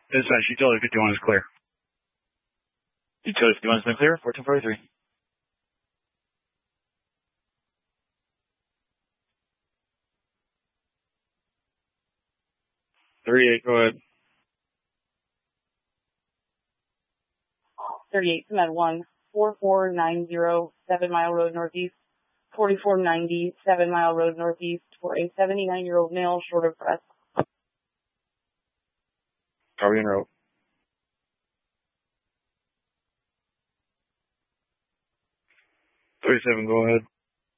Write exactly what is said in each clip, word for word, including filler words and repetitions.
Dispatch, utility fifty-one is clear. Utility fifty-one has been clear, fourteen forty-three. thirty-eight, go ahead. thirty-eight, Med one, four four nine zero, seven Mile Road Northeast, forty-four ninety, seven Mile Road Northeast, for a seventy-nine-year-old male short of breath. Copy en route. thirty-seven, go ahead.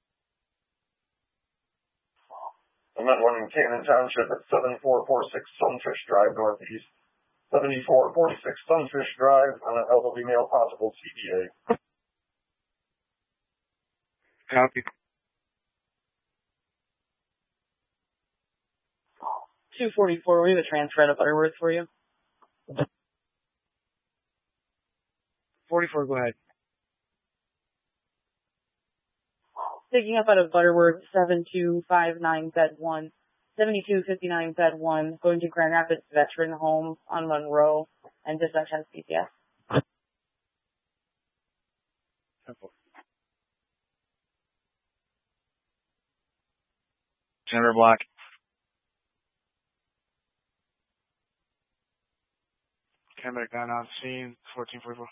I'm at one in Cannon Township at seven four four six Sunfish Drive Northeast. seventy-four forty-six Sunfish Drive on an elderly male possible C B A. Copy. two forty-four, we have a transfer out of Butterworth for you. forty-four, go ahead. Picking up out of Butterworth, seven two five nine Z one, seventy-two fifty-nine Z one, going to Grand Rapids Veteran Home on Monroe, and dispatch has C P S. Center block. Came back down on scene, fourteen forty-four.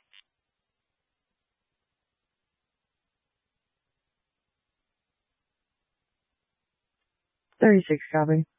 thirty-six, copy.